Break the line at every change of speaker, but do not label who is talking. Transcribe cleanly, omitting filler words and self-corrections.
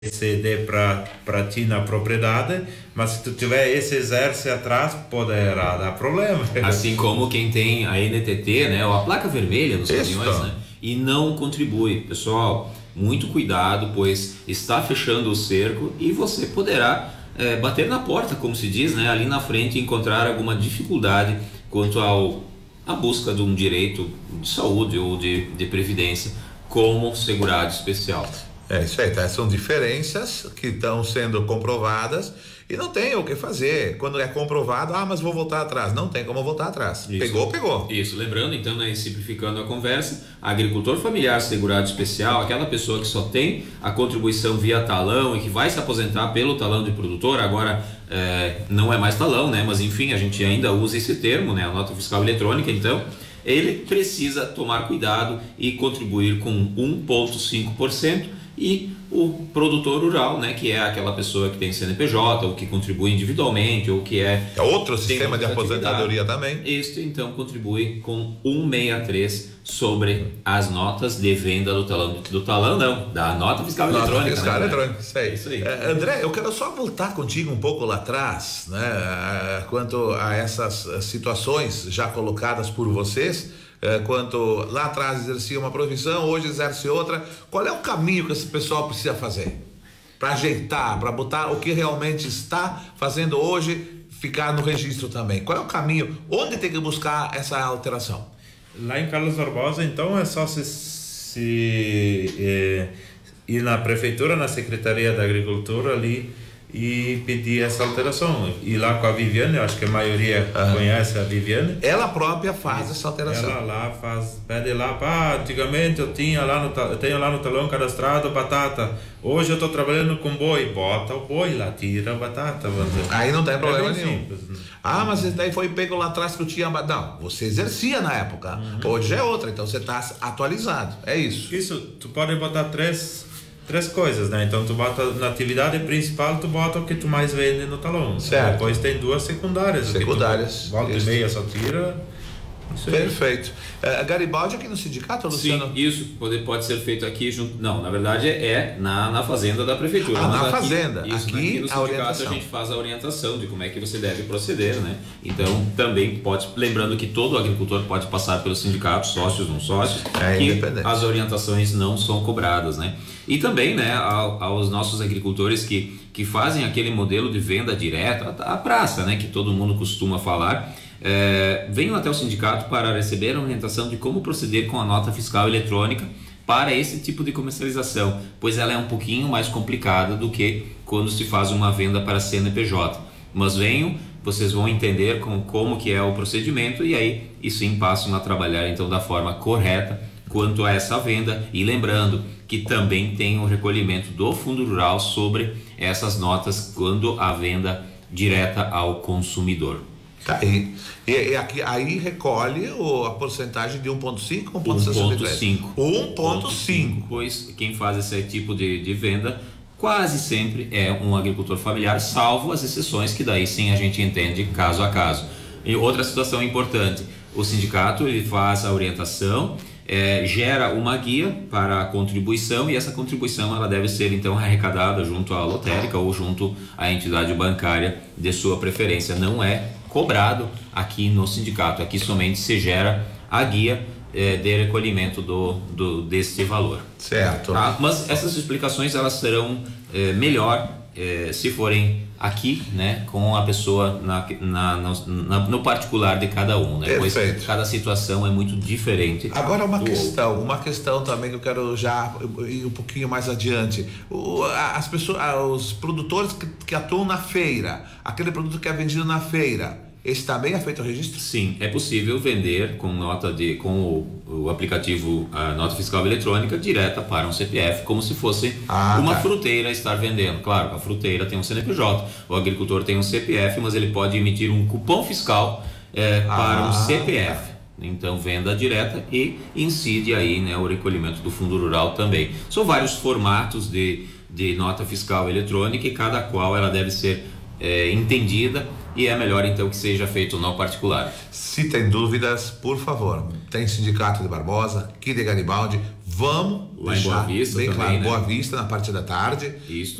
ceder para ti na propriedade, mas se tu tiver esse exército atrás, poderá dar problema.
Assim como quem tem a NTT, né, ou a placa vermelha nos caminhões, né, e não contribui. Pessoal, muito cuidado, pois está fechando o cerco e você poderá bater na porta, como se diz, né, ali na frente, e encontrar alguma dificuldade quanto à busca de um direito de saúde ou de previdência como segurado especial.
É isso aí, tá? São diferenças que estão sendo comprovadas e não tem o que fazer. Quando é comprovado, mas vou voltar atrás. Não tem como voltar atrás. Isso. Pegou.
Isso, lembrando então, né, simplificando a conversa, agricultor familiar segurado especial, aquela pessoa que só tem a contribuição via talão e que vai se aposentar pelo talão de produtor, agora não é mais talão, né? Mas enfim, a gente ainda usa esse termo, né? A nota fiscal eletrônica, então ele precisa tomar cuidado e contribuir com 1,5%. E o produtor rural, né, que é aquela pessoa que tem CNPJ, ou que contribui individualmente, ou que é
outro sistema de aposentadoria também.
Isso, então, contribui com 1,63 sobre as notas de venda do talão não, da nota fiscal eletrônica.
Fiscal,
né,
eletrônica, isso aí. André, eu quero só voltar contigo um pouco lá atrás, né, quanto a essas situações já colocadas por vocês. Quanto lá atrás exercia uma profissão, hoje exerce outra. Qual é o caminho que esse pessoal precisa fazer para ajeitar, para botar o que realmente está fazendo hoje ficar no registro também? Qual é o caminho? Onde tem que buscar essa alteração?
Lá em Carlos Barbosa, então, é só ir na prefeitura, na Secretaria da Agricultura ali e pedir essa alteração. Ir lá com a Viviane, eu acho que a maioria conhece a Viviane.
Ela própria faz essa alteração.
Ela lá pede lá, antigamente eu tenho lá no talão cadastrado batata. Hoje eu estou trabalhando com boi, bota o boi lá, tira a batata.
Aí não tem problema nenhum.
Simples, né?
Mas esse daí foi pego lá atrás que eu tinha. Não, você exercia na época. Hoje é outra, então você está atualizado. É isso.
Isso, tu pode botar três coisas, né? Então tu bota na atividade principal, tu bota o que tu mais vende no talão.
Certo.
Depois tem duas secundárias. Volta e meia só tira.
Perfeito. Garibaldi aqui no sindicato, Luciano?
Sim, isso pode ser feito aqui junto. Não, na verdade é na fazenda da prefeitura.
Na fazenda.
Isso,
aqui
no
a
sindicato
orientação.
a gente faz a orientação de como é que você deve proceder, né? Então também pode, lembrando que todo agricultor pode passar pelo sindicato, sócios, não sócios, que as orientações não são cobradas, né? E também, né, aos nossos agricultores que fazem aquele modelo de venda direta, a praça, né, que todo mundo costuma falar. Venham até o sindicato para receber a orientação de como proceder com a nota fiscal eletrônica para esse tipo de comercialização, pois ela é um pouquinho mais complicada do que quando se faz uma venda para CNPJ. Mas venham, vocês vão entender como que é o procedimento e aí e sim passam a trabalhar então da forma correta quanto a essa venda, e lembrando que também tem o recolhimento do Fundo Rural sobre essas notas quando a venda direta ao consumidor.
Tá aí. E aqui, aí recolhe a porcentagem de 1,5 ou 1,63? 1,5.
Pois quem faz esse tipo de venda quase sempre é um agricultor familiar, salvo as exceções que daí sim a gente entende caso a caso. E outra situação importante, o sindicato ele faz a orientação, gera uma guia para a contribuição, e essa contribuição ela deve ser então arrecadada junto à lotérica ou junto à entidade bancária de sua preferência. Não é cobrado aqui no sindicato, aqui somente se gera a guia de recolhimento desse valor.
Certo.
Tá? Mas essas explicações elas serão melhor se forem aqui, né, com a pessoa no particular de cada um, né? Pois cada situação é muito diferente.
Agora uma questão também que eu quero já ir um pouquinho mais adiante. As pessoas, os produtores que atuam na feira, aquele produto que é vendido na feira, esse também é feito o registro?
Sim, é possível vender com o aplicativo a nota fiscal eletrônica direta para um CPF, como se fosse uma fruteira estar vendendo. Claro, a fruteira tem um CNPJ, o agricultor tem um CPF, mas ele pode emitir um cupom fiscal para um CPF. Então, venda direta e incide aí, né, o recolhimento do Fundo Rural também. São vários formatos de nota fiscal eletrônica e cada qual ela deve ser entendida, e é melhor então que seja feito no particular.
Se tem dúvidas, por favor, tem Sindicato de Barbosa, aqui de Garibaldi, vamos
lá em Boa Vista
bem
também,
claro,
né?
Boa Vista na parte da tarde.
Isso.